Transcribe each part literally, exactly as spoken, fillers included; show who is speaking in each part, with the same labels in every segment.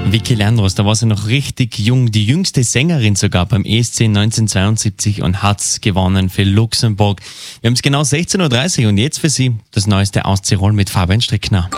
Speaker 1: Vicky Leandros, da war sie noch richtig jung, die jüngste Sängerin sogar beim E S C neunzehnhundertzweiundsiebzig und hat's gewonnen für Luxemburg. Wir haben es genau sechzehn Uhr dreißig und jetzt für Sie das Neueste aus Tirol mit Fabian Strickner.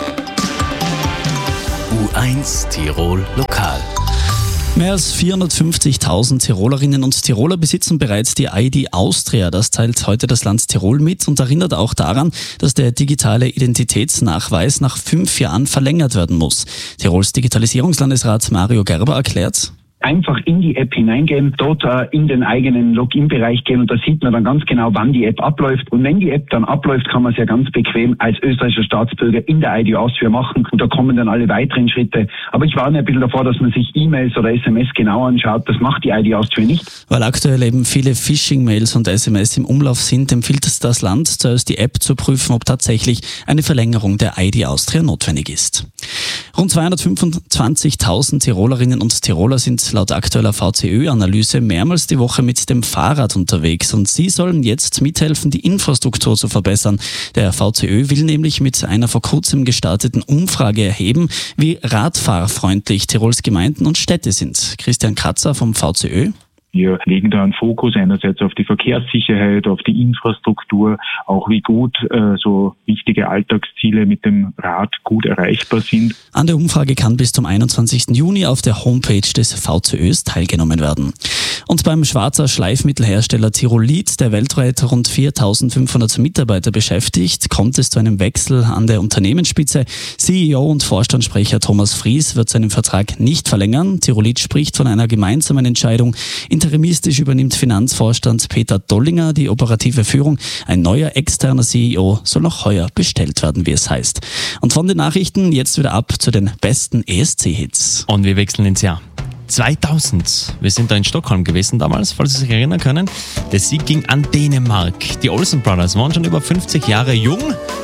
Speaker 2: U eins Tirol Lokal.
Speaker 3: Mehr als vierhundertfünfzigtausend Tirolerinnen und Tiroler besitzen bereits die I D Austria. Das teilt heute das Land Tirol mit und erinnert auch daran, dass der digitale Identitätsnachweis nach fünf Jahren verlängert werden muss. Tirols Digitalisierungslandesrat Mario Gerber erklärt:
Speaker 4: Einfach in die App hineingehen, dort äh, in den eigenen Login-Bereich gehen und da sieht man dann ganz genau, wann die App abläuft. Und wenn die App dann abläuft, kann man es ja ganz bequem als österreichischer Staatsbürger in der I D Austria machen und da kommen dann alle weiteren Schritte. Aber ich warne ein bisschen davor, dass man sich E-Mails oder S M S genau anschaut. Das macht die I D Austria nicht.
Speaker 3: Weil aktuell eben viele Phishing-Mails und S M S im Umlauf sind, empfiehlt es das Land, zuerst die App zu prüfen, ob tatsächlich eine Verlängerung der I D Austria notwendig ist. Rund zweihundertfünfundzwanzigtausend Tirolerinnen und Tiroler sind laut aktueller V C Ö-Analyse mehrmals die Woche mit dem Fahrrad unterwegs und sie sollen jetzt mithelfen, die Infrastruktur zu verbessern. Der V C Ö will nämlich mit einer vor kurzem gestarteten Umfrage erheben, wie radfahrfreundlich Tirols Gemeinden und Städte sind. Christian Kratzer vom V C Ö.
Speaker 5: Wir legen da einen Fokus einerseits auf die Verkehrssicherheit, auf die Infrastruktur, auch wie gut äh, so wichtige Alltagsziele mit dem Rad gut erreichbar sind.
Speaker 3: An der Umfrage kann bis zum einundzwanzigsten Juni auf der Homepage des V C Ös teilgenommen werden. Und beim Schwarzer Schleifmittelhersteller Tirolith, der weltweit rund viertausendfünfhundert Mitarbeiter beschäftigt, kommt es zu einem Wechsel an der Unternehmensspitze. C E O und Vorstandssprecher Thomas Fries wird seinen Vertrag nicht verlängern. Tirolith spricht von einer gemeinsamen Entscheidung. Interimistisch übernimmt Finanzvorstand Peter Dollinger die operative Führung. Ein neuer externer C E O soll noch heuer bestellt werden, wie es heißt. Und von den Nachrichten jetzt wieder ab zu den besten E S C-Hits.
Speaker 1: Und wir wechseln ins Jahr zweitausend. Wir sind da in Stockholm gewesen damals, falls Sie sich erinnern können. Der Sieg ging an Dänemark. Die Olsen Brothers waren schon über fünfzig Jahre jung,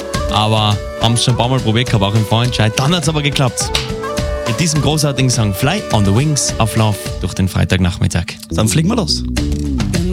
Speaker 1: aber haben es schon ein paar Mal probiert gehabt, auch im Vorentscheid. Dann hat es aber geklappt. Mit diesem großartigen Song Fly on the Wings of Love durch den Freitagnachmittag.
Speaker 3: Dann fliegen wir los.